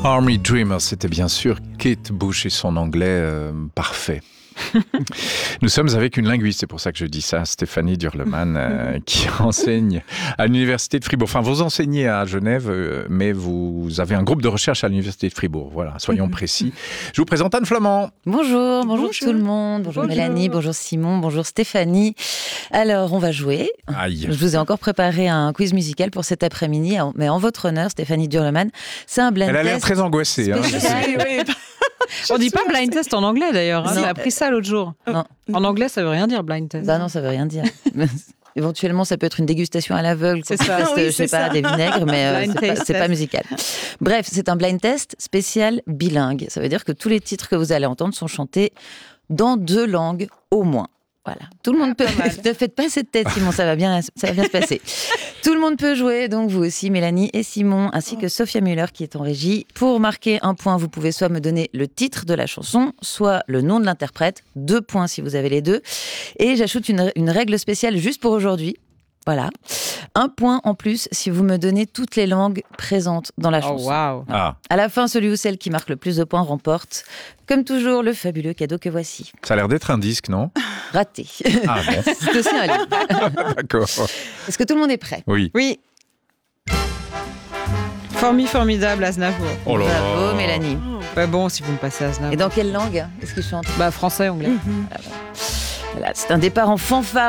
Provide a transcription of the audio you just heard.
Army Dreamers, c'était bien sûr Kate Bush et son anglais parfait. Nous sommes avec une linguiste, c'est pour ça que je dis ça, Stéphanie Durleman, qui enseigne à l'Université de Fribourg. Enfin, vous enseignez à Genève, mais vous avez un groupe de recherche à l'Université de Fribourg. Voilà, soyons précis. Je vous présente Anne Flamand. Bonjour tout le monde. Bonjour Mélanie, bonjour Simon, bonjour Stéphanie. Alors, on va jouer. Aïe. Je vous ai encore préparé un quiz musical pour cet après-midi, mais en votre honneur, Stéphanie Durleman. C'est un blind test. Elle a l'air très angoissée. On dit pas blind test en anglais d'ailleurs. J'ai appris ça l'autre jour. Non. En anglais, ça veut rien dire blind test. Bah non, ça veut rien dire. Éventuellement, ça peut être une dégustation à l'aveugle. C'est ça. Je sais pas, des vinaigres, mais c'est pas musical. Bref, c'est un blind test spécial bilingue. Ça veut dire que tous les titres que vous allez entendre sont chantés dans 2 langues au moins. Voilà. Tout le monde peut. Ne faites pas cette tête, Simon, ça va bien se passer. Tout le monde peut jouer, donc vous aussi, Mélanie et Simon, ainsi que Sophia Müller qui est en régie. Pour marquer un point, vous pouvez soit me donner le titre de la chanson, soit le nom de l'interprète. 2 points si vous avez les deux. Et j'ajoute une règle spéciale juste pour aujourd'hui. Voilà. 1 point en plus si vous me donnez toutes les langues présentes dans la chanson. Oh, waouh. Ah, À la fin, celui ou celle qui marque le plus de points remporte, comme toujours, le fabuleux cadeau que voici. ça a l'air d'être un disque, non? Raté. Ah bon, C'est aussi un livre. d'accord. Est-ce que tout le monde est prêt? Oui. Oui. Formidable, Aznavour. Oh là là. Bravo, Mélanie. Bah bon, si vous me passez Aznavour. Et dans quelle langue est-ce qu'il chante? Bah français, anglais. Voilà, c'est un départ en fanfare.